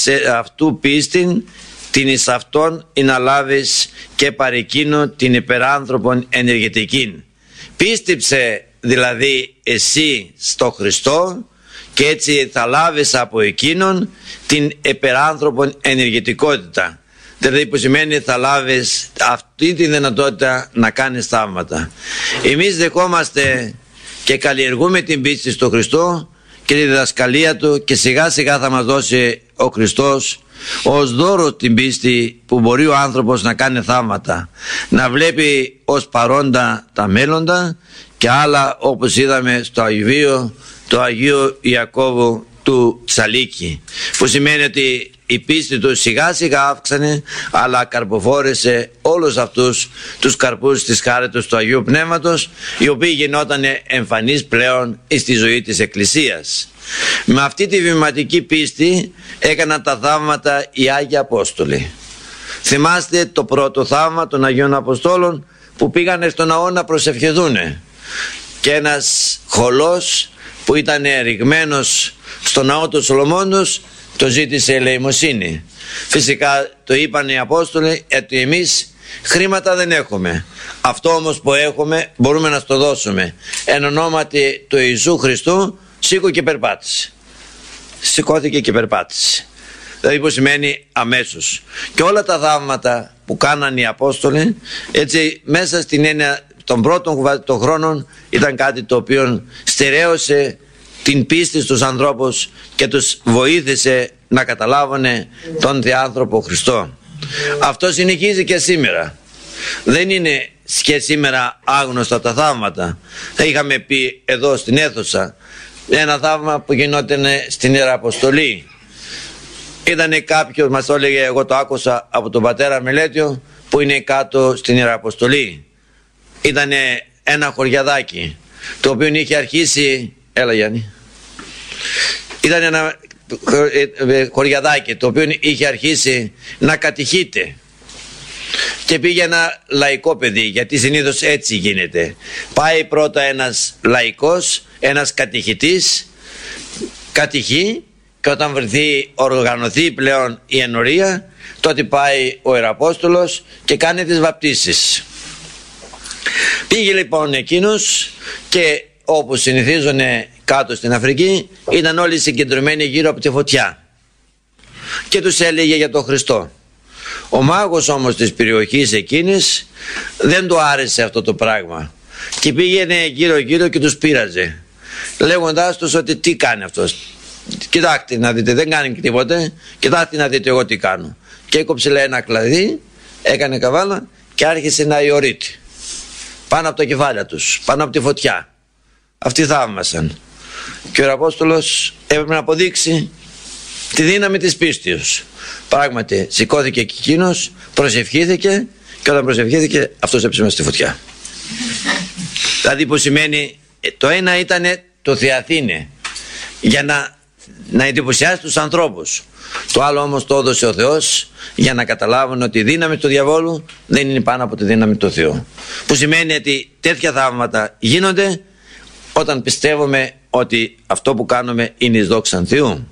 αυτού πίστην την εις αυτόν ή να λάβεις και παρεκείνω την υπεράνθρωπον ενεργητική. Πίστεψε δηλαδή εσύ στο Χριστό και έτσι θα λάβεις από εκείνον την υπεράνθρωπον ενεργητικότητα. Δηλαδή που σημαίνει θα λάβεις αυτή τη δυνατότητα να κάνεις θαύματα. Εμείς δεχόμαστε και καλλιεργούμε την πίστη στο Χριστό και τη διδασκαλία Του και σιγά σιγά θα μας δώσει ο Χριστός ως δώρο την πίστη που μπορεί ο άνθρωπος να κάνει θαύματα, να βλέπει ως παρόντα τα μέλλοντα και άλλα, όπως είδαμε στο Αγιβείο του Αγίου Ιακώβου του Τσαλίκη, που σημαίνει ότι η πίστη του σιγά σιγά αύξανε, αλλά καρποφόρεσε όλους αυτούς τους καρπούς της χάριτος του Αγίου Πνεύματος, οι οποίοι γινόταν εμφανείς πλέον στη ζωή της Εκκλησίας. Με αυτή τη βηματική πίστη έκαναν τα θαύματα οι Άγιοι Απόστολοι. Θυμάστε το πρώτο θαύμα των Αγίων Αποστόλων που πήγανε στον ναό να προσευχηθούν, και ένας χωλός που ήταν ρηγμένος στο ναό του Σολομώντος το ζήτησε ελεημοσύνη. Φυσικά το είπαν οι Απόστολοι ότι εμείς χρήματα δεν έχουμε, αυτό όμως που έχουμε μπορούμε να στο δώσουμε. Εν ονόματι του Ιησού Χριστού σήκω και περπάτησε. Σηκώθηκε και περπάτησε. Δηλαδή που σημαίνει αμέσως. Και όλα τα θαύματα που κάναν οι Απόστολοι, έτσι μέσα στην έννοια των πρώτων των χρόνων, ήταν κάτι το οποίο στερέωσε την πίστη στους ανθρώπους και τους βοήθησε να καταλάβουν τον Θεάνθρωπο Χριστό. Αυτό συνεχίζει και σήμερα. Δεν είναι και σήμερα άγνωστα τα θαύματα. Θα είχαμε πει εδώ στην αίθουσα ένα θαύμα που γινόταν στην Ιεραποστολή. Ήτανε κάποιος, μας το έλεγε, εγώ το άκουσα από τον πατέρα Μελέτιο, που είναι κάτω στην Ιεραποστολή. Ήτανε ένα χωριαδάκι το οποίο είχε αρχίσει, έλα Γιάννη, ήταν ένα χωριαδάκι το οποίο είχε αρχίσει να κατηχείται και πήγε ένα λαϊκό παιδί, γιατί συνήθως έτσι γίνεται. Πάει πρώτα ένας λαϊκός, ένας κατηχητής, κατηχεί, και όταν οργανωθεί πλέον η ενορία, τότε πάει ο Ιεραπόστολος και κάνει τις βαπτίσεις. Πήγε λοιπόν εκείνος και όπως συνηθίζουν κάτω στην Αφρική, ήταν όλοι συγκεντρωμένοι γύρω από τη φωτιά και τους έλεγε για τον Χριστό. Ο μάγος όμως της περιοχής εκείνης δεν του άρεσε αυτό το πράγμα και πήγαινε γύρω γύρω και τους πείραζε, λέγοντάς τους ότι τι κάνει αυτός. Κοιτάξτε να δείτε, δεν κάνει τίποτε, κοιτάξτε να δείτε εγώ τι κάνω. Και έκοψε, λέει, ένα κλαδί, έκανε καβάλα και άρχισε να ιωρείται πάνω από τα κεφάλια τους, πάνω από τη φωτιά. Αυτοί θαύμασαν και ο Ιεραπόστολος έπρεπε να αποδείξει τη δύναμη της πίστης. Πράγματι σηκώθηκε και εκείνος, προσευχήθηκε, και όταν προσευχήθηκε αυτός έπεσε μέσα στη φωτιά. Δηλαδή που σημαίνει, το ένα ήταν το θεαθήνε για να εντυπωσιάσει τους ανθρώπους, το άλλο όμως το έδωσε ο Θεός για να καταλάβουν ότι η δύναμη του διαβόλου δεν είναι πάνω από τη δύναμη του Θεού, που σημαίνει ότι τέτοια θαύματα γίνονται όταν πιστεύουμε ότι αυτό που κάνουμε είναι εις δόξαν Θεού.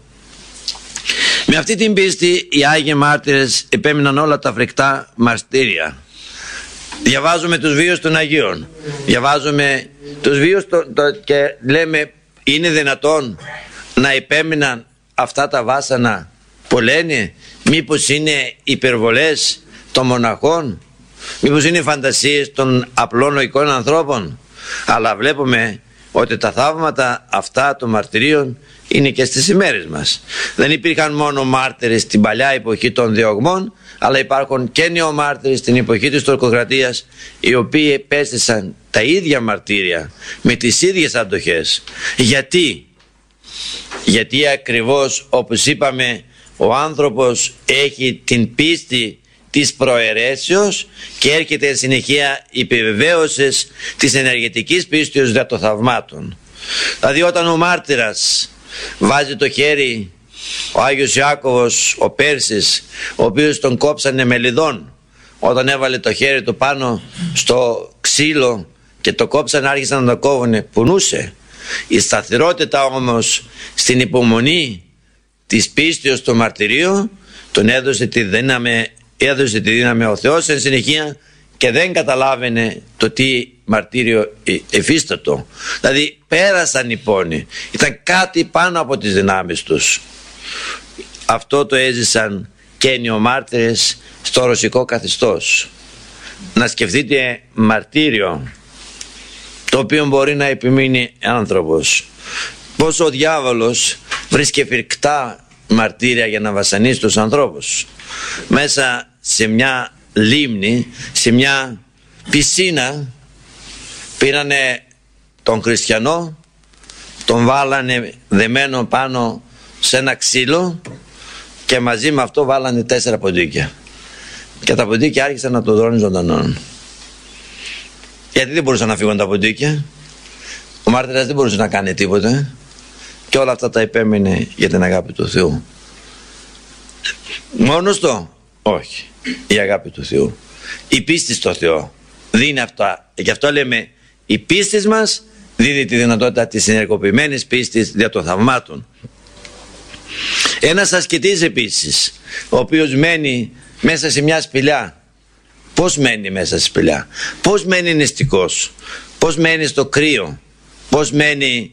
Με αυτή την πίστη οι Άγιοι Μάρτυρες επέμειναν όλα τα φρικτά μαρτύρια. Διαβάζουμε τους βίους των Αγίων. Διαβάζουμε τους βίους και λέμε, είναι δυνατόν να υπέμειναν αυτά τα βάσανα που λένε? Μήπως είναι υπερβολές των μοναχών? Μήπως είναι φαντασίες των απλών λογικών ανθρώπων? Αλλά βλέπουμε ότι τα θαύματα αυτά των μαρτυρίων είναι και στις ημέρες μας. Δεν υπήρχαν μόνο μάρτυρες στην παλιά εποχή των διωγμών, αλλά υπάρχουν και νεομάρτυρες στην εποχή της τουρκοκρατίας, οι οποίοι επέστησαν τα ίδια μαρτύρια με τις ίδιες αντοχές. Γιατί ακριβώς, όπως είπαμε, ο άνθρωπος έχει την πίστη της προαιρέσεως και έρχεται εν συνεχεία η επιβεβαίωση της ενεργητικής πίστεως δια των θαυμάτων. Δηλαδή όταν ο μάρτυρας βάζει το χέρι, ο Άγιος Ιάκωβος ο Πέρσης, ο οποίος τον κόψανε με λιδόν, όταν έβαλε το χέρι του πάνω στο ξύλο και το κόψανε, άρχισαν να το κόβουνε, πουνούσε. Η σταθερότητα όμως στην υπομονή της πίστεως του μαρτυρίου τον έδωσε τη δύναμη ο Θεός εν συνεχεία, και δεν καταλάβαινε το τι μαρτύριο εφίστατο. Δηλαδή πέρασαν οι πόνοι, ήταν κάτι πάνω από τις δυνάμεις τους. Αυτό το έζησαν και οι νεομάρτυρες στο ρωσικό καθεστώς. Να σκεφτείτε μαρτύριο το οποίο μπορεί να επιμείνει άνθρωπος. Πόσο ο διάβολος βρίσκει φρικτά μαρτύρια για να βασανίσει τους ανθρώπους. Μέσα σε μια λίμνη, σε μια πισίνα, πήρανε τον χριστιανό, τον βάλανε δεμένο πάνω σε ένα ξύλο και μαζί με αυτό βάλανε 4 ποντίκια. Και τα ποντίκια άρχισαν να το δρώνουν ζωντανόν. Γιατί δεν μπορούσαν να φύγουν τα ποντίκια? Ο μάρτυρας δεν μπορούσε να κάνει τίποτα και όλα αυτά τα επέμεινε για την αγάπη του Θεού. Μόνος το? Όχι. Η αγάπη του Θεού, η πίστη στο Θεό δίνει αυτά. Γι' αυτό λέμε, η πίστη μας δίνει τη δυνατότητα της ενεργοποιημένης πίστης δια των θαυμάτων. Ένας ασκητής επίσης, ο οποίος μένει μέσα σε μια σπηλιά, πώς μένει μέσα στη σπηλιά? Πώς μένει νηστικός? Πώς μένει στο κρύο? Πώς μένει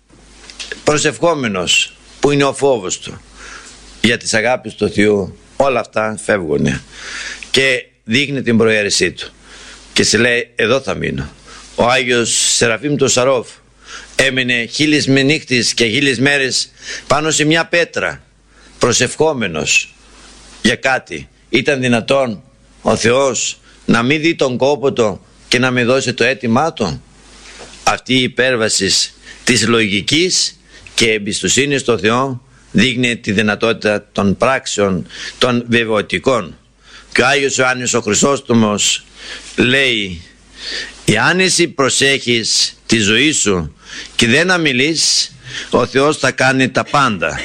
προσευχόμενος? Που είναι ο φόβος του? Για τις αγάπης του Θεού όλα αυτά φεύγουν και δείχνει την προαίρεσή του και σε λέει, εδώ θα μείνω. Ο Άγιος Σεραφείμ του Σαρόφ έμεινε 1000 νύχτες και 1000 μέρες πάνω σε μια πέτρα, προσευχόμενος για κάτι. Ήταν δυνατόν ο Θεός να μην δει τον κόπο του και να μην δώσει το αίτημά του? Αυτή η υπέρβαση της λογικής και εμπιστοσύνης στο Θεό δείχνει τη δυνατότητα των πράξεων των βεβαιωτικών. Και ο Άγιος Ιωάννης ο Χρυσόστομος λέει, εάν εσύ προσέχεις τη ζωή σου και δεν αμιλείς, ο Θεός θα κάνει τα πάντα.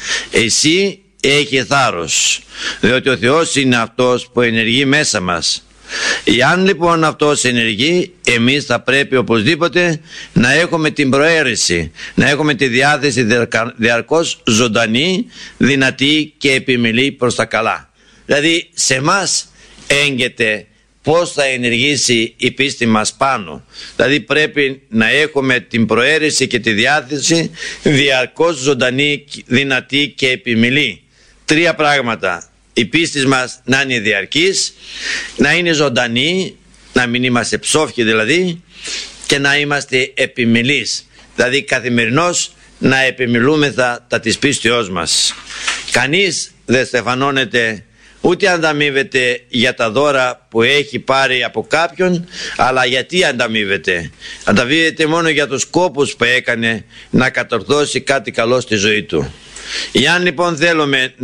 Εσύ έχει θάρρος, διότι ο Θεός είναι αυτός που ενεργεί μέσα μας. Εάν λοιπόν αυτός ενεργεί, εμείς θα πρέπει οπωσδήποτε να έχουμε την προαίρεση, να έχουμε τη διάθεση διαρκώς ζωντανή, δυνατή και επιμελή προς τα καλά. Δηλαδή σε μας έγκυται πώς θα ενεργήσει η πίστη μας πάνω. Δηλαδή πρέπει να έχουμε την προαίρεση και τη διάθεση διαρκώς ζωντανή, δυνατή και επιμελή. 3 πράγματα. Η πίστη μας να είναι διαρκής, να είναι ζωντανή, να μην είμαστε ψόφοι δηλαδή, και να είμαστε επιμελείς. Δηλαδή καθημερινώς να επιμελούμεθα τα της πίστεώς μας. Κανείς δεν στεφανώνεται ούτε ανταμείβεται για τα δώρα που έχει πάρει από κάποιον, αλλά γιατί ανταμείβεται? Ανταμείβεται μόνο για τους κόπους που έκανε να κατορθώσει κάτι καλό στη ζωή του. Εάν λοιπόν θέλουμε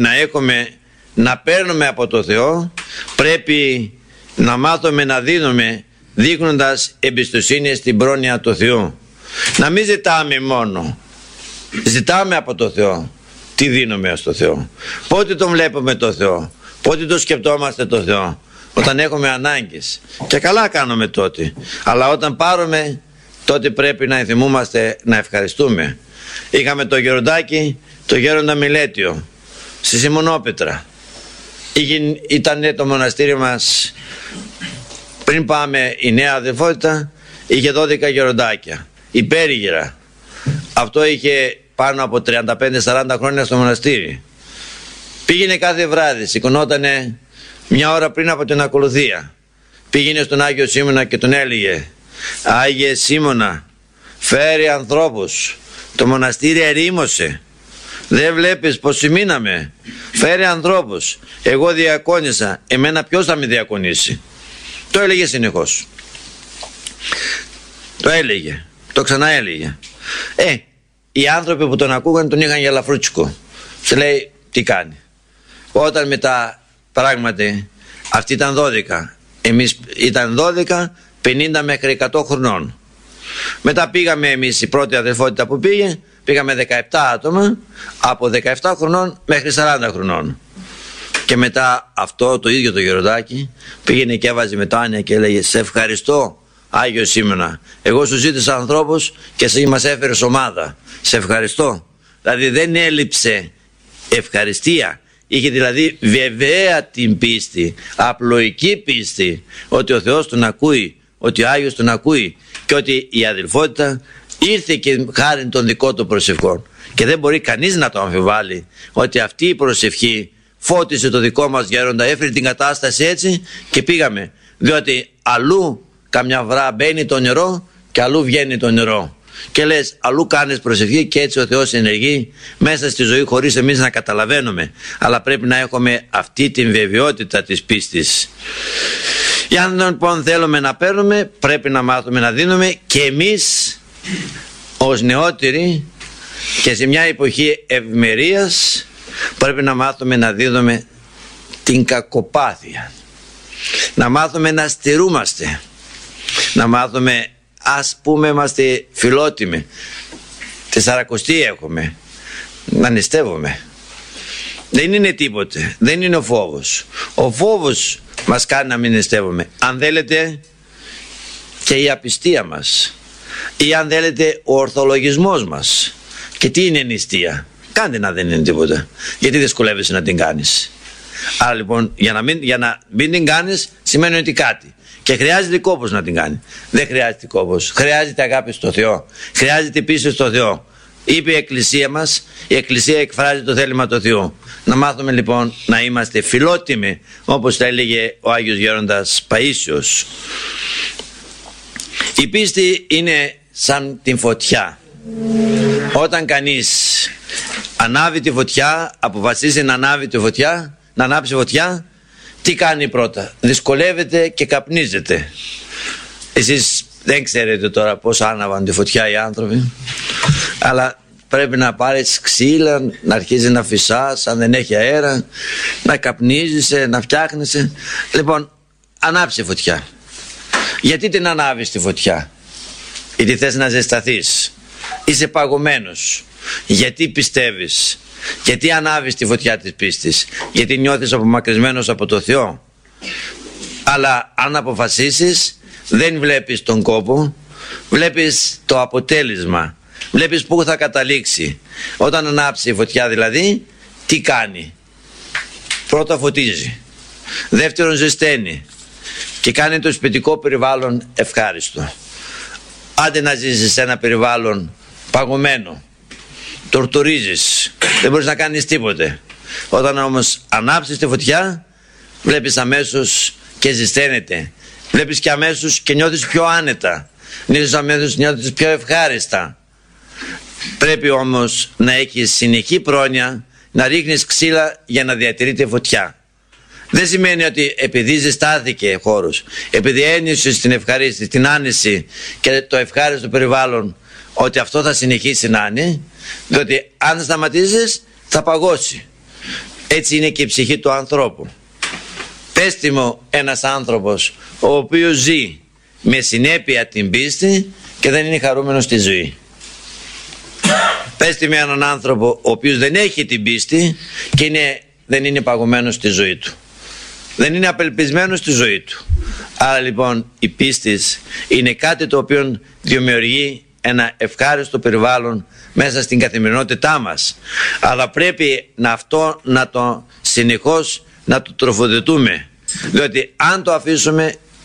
να παίρνουμε από το Θεό, πρέπει να μάθουμε να δίνουμε, δείχνοντας εμπιστοσύνη στην πρόνοια του Θεού. Να μην ζητάμε μόνο, ζητάμε από το Θεό. Τι δίνουμε στο Θεό? Πότε τον βλέπουμε το Θεό? Πότε το σκεπτόμαστε το Θεό? Όταν έχουμε ανάγκες, και καλά κάνουμε τότε. Αλλά όταν πάρουμε, τότε πρέπει να θυμούμαστε να ευχαριστούμε. Είχαμε το γεροντάκι, το γέροντα Μιλέτιο στη Σιμονόπετρα. Ήταν το μοναστήρι μας Πριν πάμε η νέα αδελφότητα είχε 12 γεροντάκια, υπέριγυρα. Αυτό είχε πάνω από 35-40 χρόνια στο μοναστήρι. Πήγαινε κάθε βράδυ, σηκωνότανε μια ώρα πριν από την ακολουθία. Πήγαινε στον Άγιο Σίμωνα και τον έλεγε: Άγιε Σίμωνα, φέρει ανθρώπους, το μοναστήρι ερήμωσε, δεν βλέπεις πως μείναμε, φέρει ανθρώπους, εγώ διακόνησα, εμένα ποιος θα με διακονήσει? Το έλεγε συνεχώς, το έλεγε, το ξαναέλεγε. Οι άνθρωποι που τον ακούγαν τον είχαν για λαφρούτσικο. Σε λέει τι κάνει. Όταν μετά πράγματι αυτοί ήταν 12, εμείς ήταν 12, 50 μέχρι 100 χρονών. Μετά πήγαμε εμείς, η πρώτη αδελφότητα που πήγαμε 17 άτομα, από 17 χρονών μέχρι 40 χρονών. Και μετά αυτό το ίδιο το γεροντάκι πήγαινε και έβαζε μετάνοια και έλεγε: σε ευχαριστώ Άγιο Σίμωνα, εγώ σου ζήτησα ανθρώπους και εσύ μας έφερες ομάδα, σε ευχαριστώ. Δηλαδή δεν έλειψε ευχαριστία, είχε δηλαδή βεβαία την πίστη, απλοϊκή πίστη ότι ο Θεός τον ακούει, ότι ο Άγιος τον ακούει και ότι η αδελφότητα ήρθε και χάρη των δικών του προσευχών. Και δεν μπορεί κανείς να το αμφιβάλλει ότι αυτή η προσευχή φώτισε το δικό μας γέροντα, έφερε την κατάσταση έτσι και πήγαμε. Διότι αλλού καμιά βρά μπαίνει το νερό και αλλού βγαίνει το νερό. Και λες αλλού κάνεις προσευχή και έτσι ο Θεός ενεργεί μέσα στη ζωή χωρίς εμείς να καταλαβαίνουμε. Αλλά πρέπει να έχουμε αυτή την βεβαιότητα της πίστης. Για να λοιπόν θέλουμε να παίρνουμε, πρέπει να μάθουμε να δίνουμε και εμείς ως νεότεροι και σε μια εποχή ευημερίας πρέπει να μάθουμε να δίδουμε την κακοπάθεια, να μάθουμε να στερούμαστε, να μάθουμε, ας πούμε είμαστε φιλότιμοι, 40 έχουμε, να νηστεύουμε. Δεν είναι τίποτε, δεν είναι ο φόβος. Ο φόβος μας κάνει να μην νηστεύουμε. Αν θέλετε και η απιστία μας, ή αν θέλετε ο ορθολογισμός μας. Και τι είναι νηστεία? Κάντε να δεν είναι τίποτα. Γιατί δυσκολεύεσαι να την κάνεις? Άρα λοιπόν για να μην την κάνεις σημαίνει ότι κάτι. Και χρειάζεται κόπος να την κάνει. Δεν χρειάζεται κόπος. Χρειάζεται αγάπη στο Θεό. Χρειάζεται πίστη στο Θεό. Είπε η Εκκλησία μας, η Εκκλησία εκφράζει το θέλημα του Θεού. Να μάθουμε λοιπόν να είμαστε φιλότιμοι, όπως τα έλεγε ο Άγιος Γέροντας Παΐσιος. Η πίστη είναι σαν την φωτιά. Όταν κανείς ανάβει τη φωτιά, αποφασίζει να ανάβει τη φωτιά, να ανάψει φωτιά, τι κάνει πρώτα? Δυσκολεύεται και καπνίζεται. Εσείς δεν ξέρετε τώρα πώς άναβαν τη φωτιά οι άνθρωποι, αλλά πρέπει να πάρεις ξύλα, να αρχίζει να φυσάς, αν δεν έχει αέρα, να καπνίζεσαι, να φτιάχνεσαι. Λοιπόν, ανάψε φωτιά. Γιατί την ανάβεις τη φωτιά? Γιατί θες να ζεσταθείς. Είσαι παγωμένος. Γιατί πιστεύεις? Γιατί ανάβεις τη φωτιά της πίστης? Γιατί νιώθεις απομακρυσμένος από το Θεό. Αλλά αν αποφασίσεις, δεν βλέπεις τον κόπο, βλέπεις το αποτέλεσμα, βλέπεις πού θα καταλήξει. Όταν ανάψει η φωτιά δηλαδή, τι κάνει? Πρώτα φωτίζει, δεύτερον ζεσταίνει και κάνει το σπιτικό περιβάλλον ευχάριστο. Άντε να ζήσεις σε ένα περιβάλλον παγωμένο, τορτουρίζεις, δεν μπορείς να κάνεις τίποτε. Όταν όμως ανάψεις τη φωτιά, βλέπεις αμέσως και ζεσταίνεται. Βλέπεις και αμέσως και νιώθεις πιο άνετα. Νιώθεις πιο ευχάριστα. Πρέπει όμως να έχεις συνεχή πρόνοια, να ρίχνεις ξύλα για να διατηρείται φωτιά. Δεν σημαίνει ότι επειδή ζεστάθηκε χώρος, επειδή ένιωσες την ευχαρίστηση, την άνεση και το ευχάριστο περιβάλλον, ότι αυτό θα συνεχίσει να είναι, διότι αν σταματήσεις θα παγώσει. Έτσι είναι και η ψυχή του ανθρώπου. Πέστη μου ένας άνθρωπος ο οποίος ζει με συνέπεια την πίστη και δεν είναι χαρούμενος στη ζωή. Πέστη με έναν άνθρωπο ο οποίος δεν έχει την πίστη και δεν είναι παγωμένος στη ζωή του. Δεν είναι απελπισμένος στη ζωή του. Άρα λοιπόν η πίστη είναι κάτι το οποίο δημιουργεί ένα ευχάριστο περιβάλλον μέσα στην καθημερινότητά μας. Αλλά πρέπει να το συνεχώς να το τροφοδοτούμε. Διότι αν το αφήσουμε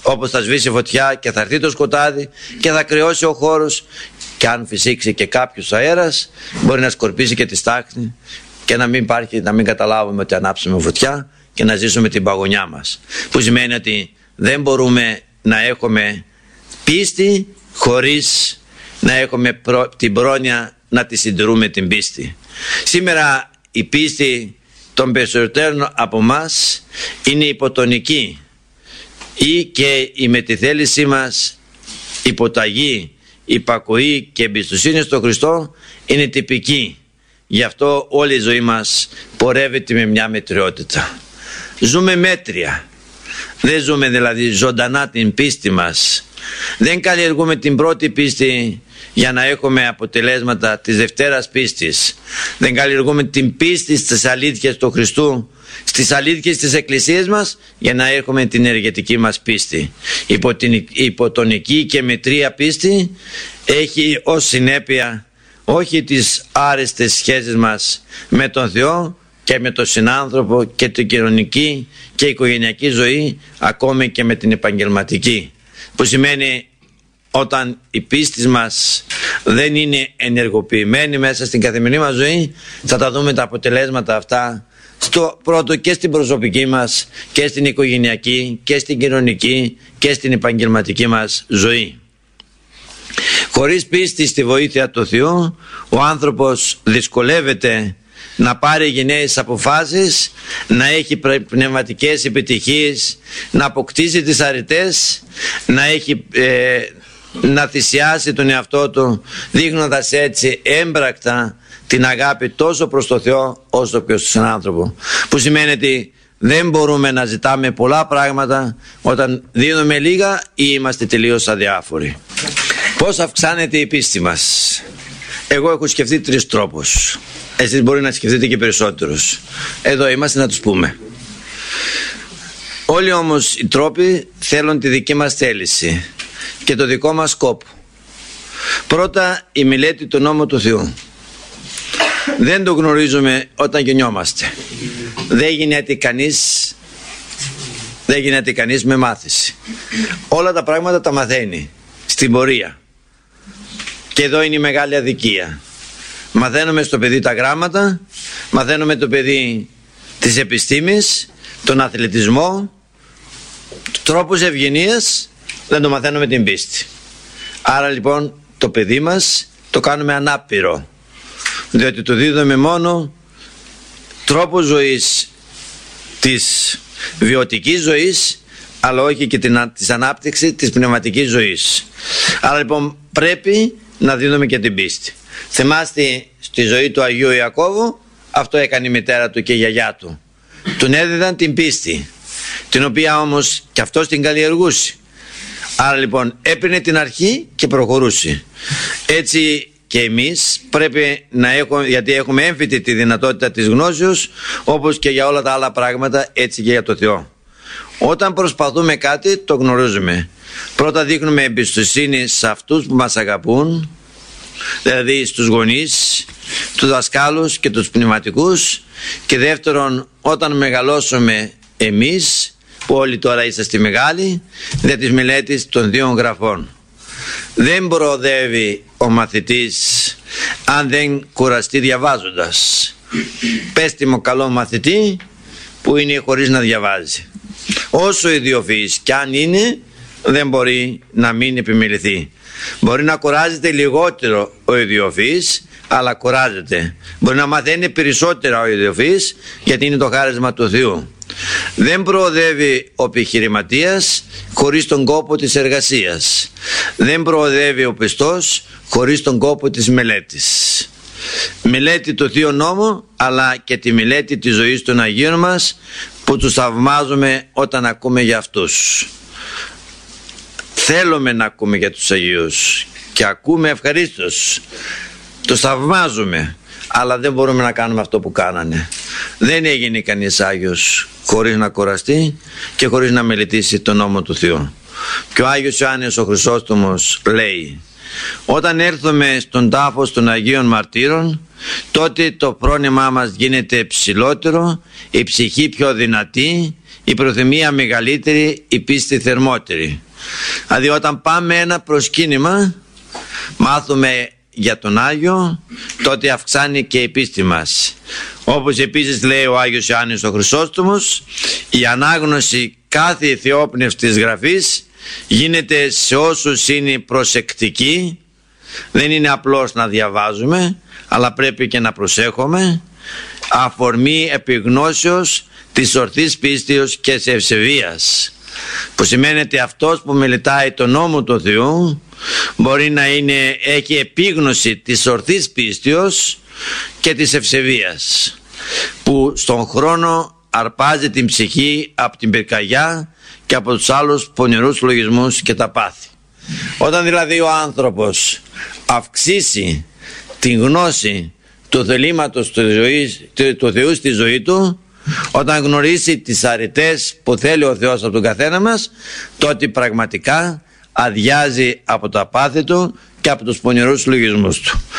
όπως θα σβήσει φωτιά και θα έρθει το σκοτάδι και θα κρυώσει ο χώρος, και αν φυσήξει και κάποιος αέρας μπορεί να σκορπίσει και τη στάχτη και να μην καταλάβουμε ότι ανάψουμε φωτιά και να ζήσουμε την παγωνιά μας, που σημαίνει ότι δεν μπορούμε να έχουμε πίστη χωρίς να έχουμε την πρόνοια να τη συντηρούμε την πίστη. Σήμερα η πίστη των περισσότερων από μας είναι υποτονική, ή και η με τη θέλησή μας υποταγή, υπακοή και εμπιστοσύνη στον Χριστό είναι τυπική. Γι' αυτό όλη η ζωή μας πορεύεται με μια μετριότητα. Ζούμε μέτρια. Δεν ζούμε δηλαδή ζωντανά την πίστη μας. Δεν καλλιεργούμε την πρώτη πίστη για να έχουμε αποτελέσματα της δευτέρας πίστης. Δεν καλλιεργούμε την πίστη στις αλήθειες του Χριστού, στις αλήθειες της Εκκλησίας μας, για να έχουμε την ενεργετική μας πίστη. Η υποτονική και μετρία πίστη έχει ως συνέπεια όχι τις άρεστες σχέσεις μας με τον Θεό και με τον συνάνθρωπο και την κοινωνική και οικογενειακή ζωή, ακόμη και με την επαγγελματική, που σημαίνει όταν η πίστη μας δεν είναι ενεργοποιημένη μέσα στην καθημερινή μας ζωή, θα τα δούμε τα αποτελέσματα αυτά στο πρώτο και στην προσωπική μας και στην οικογενειακή και στην κοινωνική και στην επαγγελματική μας ζωή. Χωρίς πίστη στη βοήθεια του Θεού, ο άνθρωπος δυσκολεύεται να πάρει γενναίες αποφάσεις, να έχει πνευματικές επιτυχίες, να αποκτήσει τις αρετές, να θυσιάσει τον εαυτό του, δείχνοντας έτσι έμπρακτα την αγάπη τόσο προς το Θεό όσο και στον άνθρωπο, που σημαίνει ότι δεν μπορούμε να ζητάμε πολλά πράγματα όταν δίνουμε λίγα ή είμαστε τελείως αδιάφοροι. Πώς αυξάνεται η πίστη μας? Εγώ έχω σκεφτεί 3 τρόπους. Εσείς μπορεί να σκεφτείτε και περισσότερους. Εδώ είμαστε να τους πούμε. Όλοι όμως οι τρόποι θέλουν τη δική μας θέληση και το δικό μας σκόπο. Πρώτα, η μελέτη του νόμου του Θεού. Δεν το γνωρίζουμε όταν γεννιόμαστε. Δεν γίνεται κανείς με μάθηση. Όλα τα πράγματα τα μαθαίνει στην πορεία. Και εδώ είναι η μεγάλη αδικία. Μαθαίνουμε στο παιδί τα γράμματα, μαθαίνουμε το παιδί της επιστήμης, τον αθλητισμό, τρόπους ευγενίας, δεν το μαθαίνουμε την πίστη. Άρα λοιπόν το παιδί μας το κάνουμε ανάπηρο, διότι του δίδουμε μόνο τρόπο ζωής, της βιωτικής ζωής, αλλά όχι και της ανάπτυξης της πνευματικής ζωής. Άρα λοιπόν πρέπει να δίνουμε και την πίστη. Θυμάστε στη ζωή του Αγίου Ιακώβου, αυτό έκανε η μητέρα του και η γιαγιά του. Τον έδιδαν την πίστη, την οποία όμως και αυτός την καλλιεργούσε. Άρα λοιπόν έπαιρνε την αρχή και προχωρούσε. Έτσι και εμείς πρέπει να έχουμε, γιατί έχουμε έμφυτη τη δυνατότητα της γνώσεως, όπως και για όλα τα άλλα πράγματα, έτσι και για το Θεό. Όταν προσπαθούμε κάτι, το γνωρίζουμε. Πρώτα δείχνουμε εμπιστοσύνη σε αυτούς που μας αγαπούν, δηλαδή στους γονείς, τους δασκάλους και τους πνευματικούς, και δεύτερον, όταν μεγαλώσουμε εμείς, που όλοι τώρα είσαστε μεγάλοι, δια της μελέτης των 2 γραφών. Δεν προοδεύει ο μαθητής αν δεν κουραστεί διαβάζοντας. Πέστε μου καλό μαθητή που είναι χωρίς να διαβάζει. Όσο ιδιοφυής κι αν είναι, δεν μπορεί να μην επιμεληθεί. Μπορεί να κουράζεται λιγότερο ο ιδιοφυής, αλλά κουράζεται. Μπορεί να μαθαίνει περισσότερα ο ιδιοφυής, γιατί είναι το χάρισμα του Θεού. Δεν προοδεύει ο επιχειρηματίας χωρίς τον κόπο της εργασίας. Δεν προοδεύει ο πιστός χωρίς τον κόπο της μελέτης. Μελέτη του Θείου Νόμου, αλλά και τη μελέτη της ζωής των Αγίων μας, που τους θαυμάζουμε όταν ακούμε για αυτούς. Θέλουμε να ακούμε για τους Αγίους και ακούμε ευχαρίστως. Τους θαυμάζουμε, αλλά δεν μπορούμε να κάνουμε αυτό που κάνανε. Δεν έγινε κανείς Άγιος χωρίς να κουραστεί και χωρίς να μελετήσει τον νόμο του Θεού. Και ο Άγιος Ιωάννης ο Χρυσόστομος λέει: όταν έρθουμε στον τάφο των Αγίων Μαρτύρων, τότε το πρόνημά μας γίνεται ψηλότερο, η ψυχή πιο δυνατή, η προθυμία μεγαλύτερη, η πίστη θερμότερη. Δηλαδή όταν πάμε ένα προσκύνημα, μάθουμε για τον Άγιο, τότε αυξάνει και η πίστη μας. Όπως επίσης λέει ο Άγιος Ιωάννης ο Χρυσόστομος, η ανάγνωση κάθε ιθιόπνευστης γραφής γίνεται σε όσους είναι προσεκτικοί. Δεν είναι απλώς να διαβάζουμε, αλλά πρέπει και να προσέχουμε, αφορμή επιγνώσεως της ορθής πίστεως και της ευσεβίας, που σημαίνει ότι αυτός που μελετάει τον νόμο του Θεού μπορεί να έχει επίγνωση της ορθής πίστεως και της ευσεβίας, που στον χρόνο αρπάζει την ψυχή από την πυρκαγιά και από τους άλλους πονηρούς λογισμούς και τα πάθη. Όταν δηλαδή ο άνθρωπος αυξήσει την γνώση του θελήματος του Θεού στη ζωή του, όταν γνωρίσει τις αρετές που θέλει ο Θεός από τον καθένα μας, τότε πραγματικά αδειάζει από τα πάθη του και από τους πονηρούς λογισμούς του.